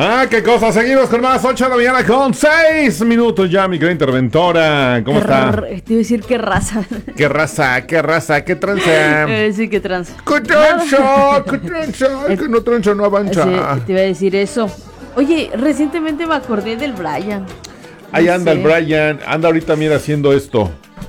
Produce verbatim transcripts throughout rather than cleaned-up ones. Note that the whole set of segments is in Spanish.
Ah, qué cosa. Seguimos con más. ocho de la mañana con seis minutos ya, mi querida interventora. ¿Cómo está? Te iba a decir qué raza. ¿Qué raza? ¿Qué raza? ¿Qué tranza? Eh, sí, qué tranza. ¿Qué tranza? ¿Qué tranza? El que no tranza no avanza. Sí, te iba a decir eso. Oye, recientemente me acordé del Brian. Ahí No anda sé. el Brian. Anda ahorita, mira, haciendo esto.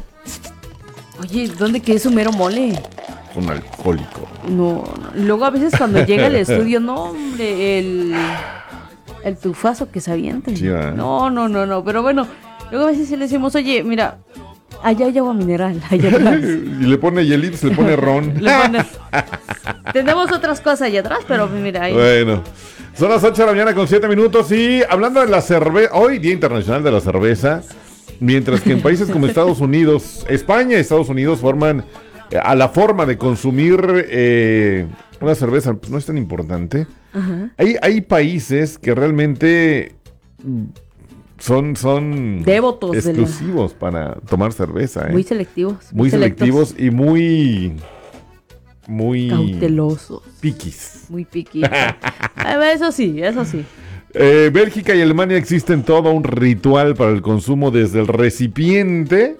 Oye, ¿dónde queda su mero mole? Un alcohólico. No, no. Luego a veces cuando llega al estudio, no, hombre, el, el tufazo que se avienta. Sí, ¿verdad? No, no, no, no. Pero bueno, luego a veces sí le decimos, oye, mira, allá hay agua mineral, allá atrás. Y le pone hielitos, le pone ron. Le pones- Tenemos otras cosas allá atrás, pero mira ahí. Bueno, son las ocho de la mañana con siete minutos y hablando de la cerveza, hoy Día Internacional de la Cerveza, mientras que en países como Estados Unidos, España y Estados Unidos forman eh, a la forma de consumir eh, una cerveza, pues no es tan importante. Ajá. Hay, hay países que realmente mm, son, son Devotos de la- exclusivos para tomar cerveza. ¿eh? Muy selectivos. Muy selectos, selectivos y muy, muy Cautelosos. piquis. Muy piqui. Eso sí, eso sí. Eh, Bélgica y Alemania existen todo un ritual para el consumo desde el recipiente,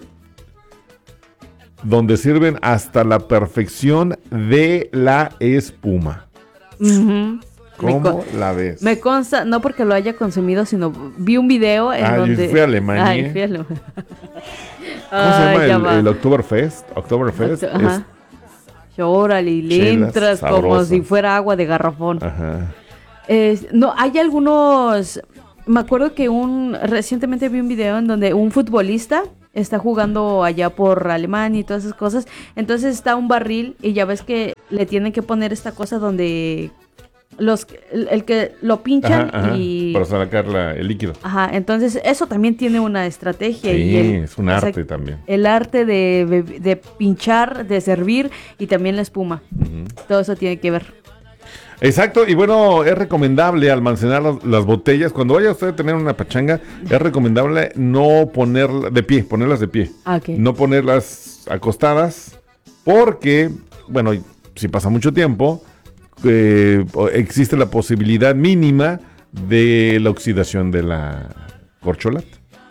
donde sirven hasta la perfección de la espuma. Ujú. ¿Cómo Me, con- la ves? me consta, no porque lo haya consumido, sino vi un video en Ah, yo donde... fui a Alemania. Ay, fui a Alemania. ¿Cómo se Ay, llama ya el, va. el Oktoberfest? Oktoberfest. Octo- Ajá. Órale, y le Chelas, entras como sabrosas. si fuera agua de garrafón. Es, ajá. Es- no, hay algunos... Me acuerdo que un recientemente vi un video en donde un futbolista está jugando allá por Alemania y todas esas cosas. Entonces está un barril y ya ves que le tienen que poner esta cosa donde los el, el que lo pinchan Ajá, ajá, y... para sacar la- el líquido. Ajá, entonces eso también tiene una estrategia. Sí, y el, es un o sea, arte también. El arte de, beb- de pinchar, de servir y también la espuma. Ujú. Todo eso tiene que ver. Exacto, y bueno, es recomendable almacenar las, las botellas. Cuando vaya usted a tener una pachanga, es recomendable no ponerlas de pie, ponerlas de pie. Ah, ok. No ponerlas acostadas, porque, bueno, si pasa mucho tiempo, eh, existe la posibilidad mínima de la oxidación de la corcholata.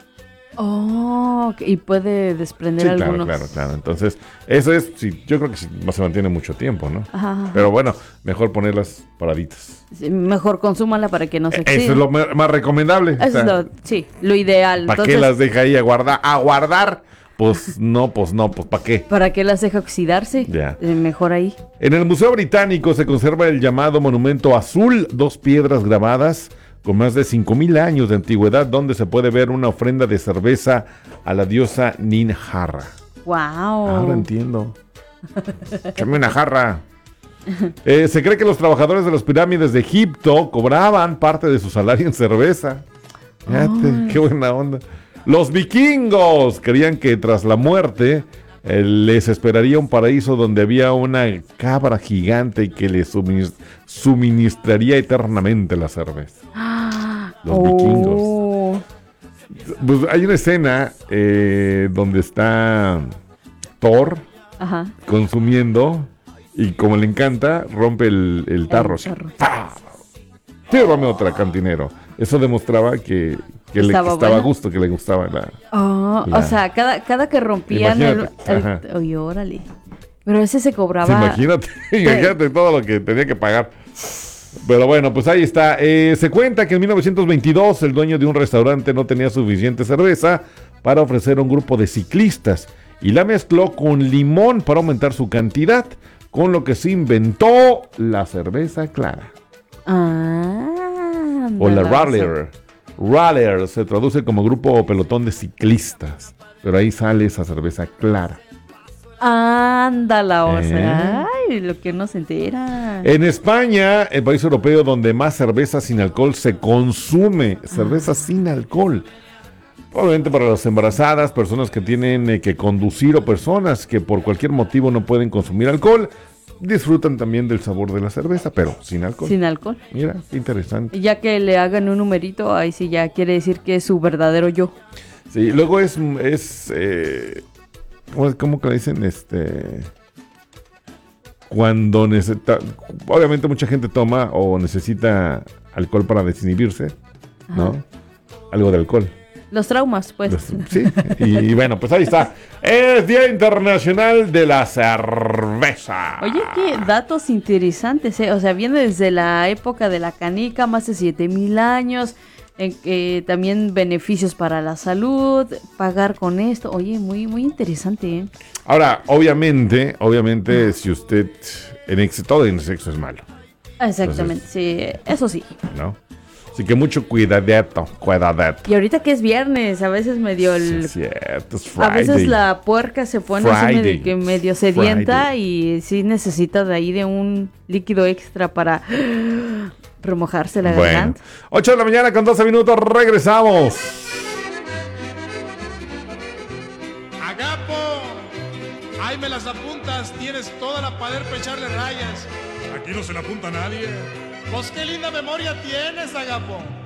Oh, ok, y puede desprender Sí, claro, algunos. claro, claro. Entonces, eso es, sí, yo creo que sí, no se mantiene mucho tiempo, ¿no? Ajá, ajá. Pero bueno, mejor ponerlas paraditas. Sí, mejor consúmala para que no se Eso oxide. es lo ma- más recomendable. Eso es lo, sí, lo ideal. ¿Para qué Entonces, las deja ahí a guardar? ¿A guardar? Pues no, pues no, pues ¿para qué? ¿para qué las deja oxidarse? Ya. Eh, mejor ahí. En el Museo Británico se conserva el llamado Monumento Azul, dos piedras grabadas con más de cinco mil años de antigüedad, donde se puede ver una ofrenda de cerveza a la diosa Ninjarra. Wow. Ahora entiendo. Échame una jarra. Eh, se cree que los trabajadores de las pirámides de Egipto cobraban parte de su salario en cerveza. Fíjate, Ay. qué buena onda. Los vikingos creían que tras la muerte eh, les esperaría un paraíso donde había una cabra gigante que les suminis- suministraría eternamente la cerveza. Los Oh. Pues hay una escena eh, donde está Thor Ajá. consumiendo y como le encanta, rompe el, el tarro. así. tarro. ¡Pah! Tírame otra, cantinero. Eso demostraba que, que le Estaba estaba a buena. gusto, que le gustaba la... Oh, La- o sea, cada, cada que rompían el, Imagínate, el- ajá. oye, órale. Pero ese se cobraba. Sí, imagínate, imagínate todo lo que tenía que pagar. Pero bueno, pues ahí está. Eh, se cuenta que en mil novecientos veintidós el dueño de un restaurante no tenía suficiente cerveza para ofrecer a un grupo de ciclistas y la mezcló con limón para aumentar su cantidad, con lo que se inventó la cerveza clara. Ah, O la ándala, Rallier. Rallier se traduce como grupo o pelotón de ciclistas, pero ahí sale esa cerveza clara. Ándala, o ¿Eh? sea, ay, lo que no se entera. En España, el país europeo donde más cerveza sin alcohol se consume, cerveza sin alcohol. Obviamente para las embarazadas, personas que tienen eh, que conducir o personas que por cualquier motivo no pueden consumir alcohol, disfrutan también del sabor de la cerveza, pero sin alcohol. Sin alcohol. Mira, qué interesante. Y ya que le hagan un numerito, ahí sí ya quiere decir que es su verdadero yo. Sí, luego es, es eh, ¿cómo, cómo que le dicen? Este, cuando necesita, obviamente mucha gente toma o necesita alcohol para desinhibirse, ¿no? Ajá. Algo de alcohol. Los traumas, pues. Los- sí, y, y bueno, pues ahí está. Es Día Internacional de la Cerveza. Oye, qué datos interesantes, ¿eh? O sea, viene desde la época de la canica, más de siete mil años. En que también beneficios para la salud, pagar con esto. Oye, muy, muy interesante, ¿eh? Ahora, obviamente, obviamente, si usted en exceso, todo en exceso es malo, Exactamente, sí, eso sí. ¿no? Así que mucho cuidadito, cuidadito. Y ahorita que es viernes, a veces medio Sí, el... es cierto, es A veces Friday. la puerca se pone así Friday. medio, que medio sedienta Friday. y sí necesita de ahí de un líquido extra para remojarse la Bueno, garganta. ocho de la mañana con doce minutos, regresamos. Agapo, ahí me las apuntas, tienes toda la pared para echarle rayas. Aquí no se le apunta a nadie. Pues qué linda memoria tienes, Agapo.